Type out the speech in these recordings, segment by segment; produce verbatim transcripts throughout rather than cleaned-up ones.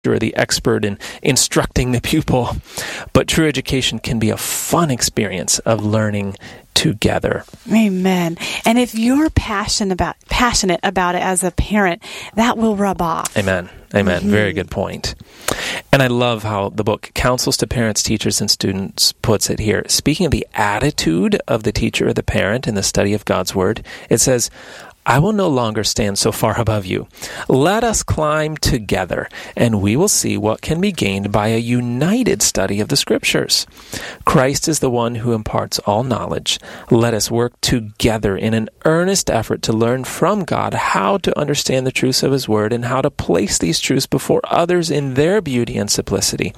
or the expert in instructing the pupil, but true education can be a fun experience of learning together. Amen. And if you're passionate about passionate about it as a parent, that will rub off. Amen. Amen. Mm-hmm. Very good point. And I love how the book Counsels to Parents, Teachers, and Students puts it here. Speaking of the attitude of the teacher or the parent in the study of God's Word, it says, I will no longer stand so far above you. Let us climb together, and we will see what can be gained by a united study of the Scriptures. Christ is the one who imparts all knowledge. Let us work together in an earnest effort to learn from God how to understand the truths of His Word and how to place these truths before others in their beauty and simplicity.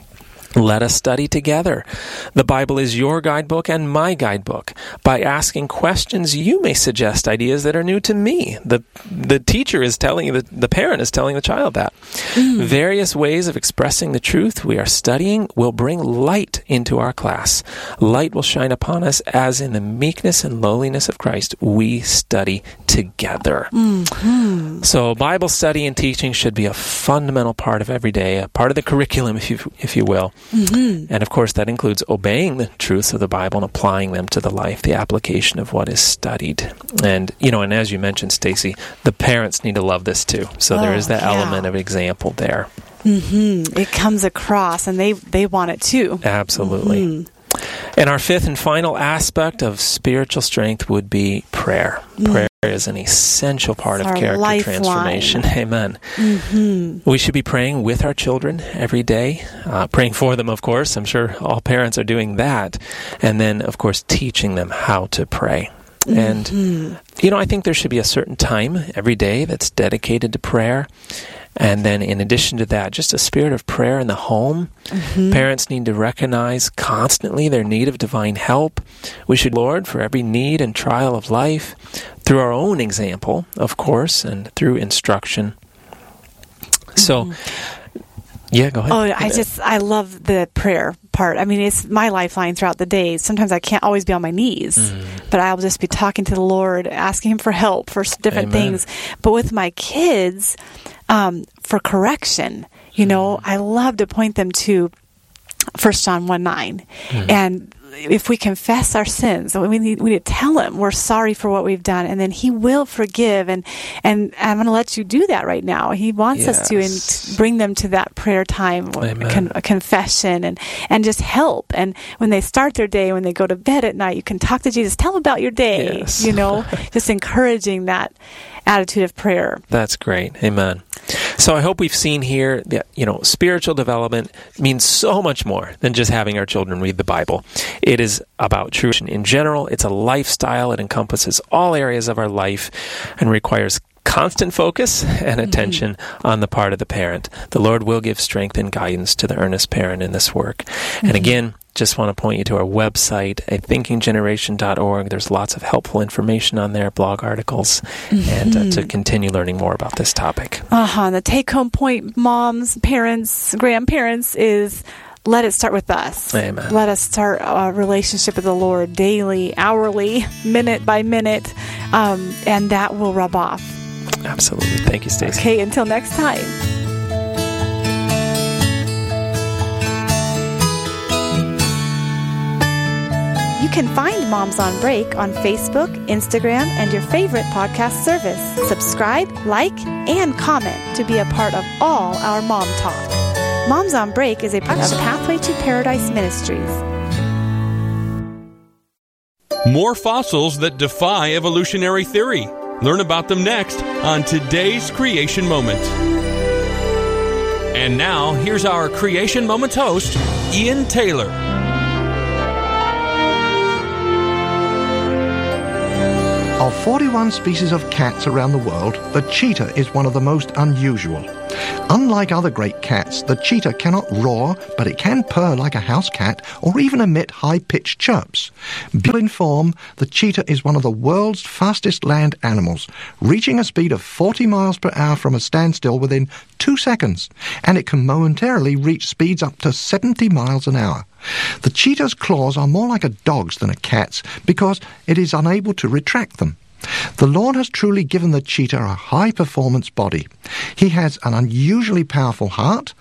Let us study together. The Bible is your guidebook and my guidebook. By asking questions, you may suggest ideas that are new to me. The the teacher is telling you, the, the parent is telling the child that. Mm. Various ways of expressing the truth we are studying will bring light into our class. Light will shine upon us as in the meekness and lowliness of Christ we study together. Mm-hmm. So Bible study and teaching should be a fundamental part of every day, a part of the curriculum, if you, if you will. Mm-hmm. And of course, that includes obeying the truths of the Bible and applying them to the life, the application of what is studied. And, you know, and as you mentioned, Stacy, the parents need to love this too. So oh, there is that yeah. element of example there. Mm-hmm. It comes across, and they, they want it too. Absolutely. Mm-hmm. And our fifth and final aspect of spiritual strength would be prayer. Mm. Prayer is an essential part it's of character lifeline. Transformation. Amen. Mm-hmm. We should be praying with our children every day, uh, praying for them, of course. I'm sure all parents are doing that. And then, of course, teaching them how to pray. Mm-hmm. And, you know, I think there should be a certain time every day that's dedicated to prayer. And then in addition to that, just a spirit of prayer in the home. Mm-hmm. Parents need to recognize constantly their need of divine help. We should, Lord, for every need and trial of life, through our own example, of course, and through instruction. Mm-hmm. So, yeah, go ahead. Oh, I just, I love the prayer part. I mean, it's my lifeline throughout the day. Sometimes I can't always be on my knees, mm. but I'll just be talking to the Lord, asking Him for help for different Amen. Things. But with my kids, um, for correction, you mm. know, I love to point them to First John one nine. Mm. And if we confess our sins, we need, we need to tell Him we're sorry for what we've done, and then He will forgive. And, and I'm going to let you do that right now. He wants yes. us to and to bring them to that prayer time, a, con, a confession, and, and just help. And when they start their day, when they go to bed at night, you can talk to Jesus. Tell Him about your day. Yes. You know, just encouraging that attitude of prayer. That's great. Amen. So I hope we've seen here that, you know, spiritual development means so much more than just having our children read the Bible. It is about truth in general. It's a lifestyle. It encompasses all areas of our life and requires constant focus and attention mm-hmm. on the part of the parent. The Lord will give strength and guidance to the earnest parent in this work. Mm-hmm. And again, just want to point you to our website, a thinking generation dot org. There's lots of helpful information on there, blog articles, mm-hmm. and uh, to continue learning more about this topic. Uh-huh. The take-home point, moms, parents, grandparents, is let it start with us. Amen. Let us start a relationship with the Lord daily, hourly, minute by minute, um, and that will rub off. Absolutely. Thank you, Stacey. Okay, until next time. You can find Moms on Break on Facebook, Instagram, and your favorite podcast service. Subscribe, like, and comment to be a part of all our Mom Talk. Moms on Break is a part of Pathway to Paradise Ministries. More fossils that defy evolutionary theory. Learn about them next on today's Creation Moment. And now, here's our Creation Moments host, Ian Taylor. Of forty-one species of cats around the world, the cheetah is one of the most unusual. Unlike other great cats, the cheetah cannot roar, but it can purr like a house cat or even emit high-pitched chirps. Beautiful in form, the cheetah is one of the world's fastest land animals, reaching a speed of forty miles per hour from a standstill within two seconds, and it can momentarily reach speeds up to seventy miles an hour. The cheetah's claws are more like a dog's than a cat's because it is unable to retract them. The Lord has truly given the cheetah a high-performance body. He has an unusually powerful heart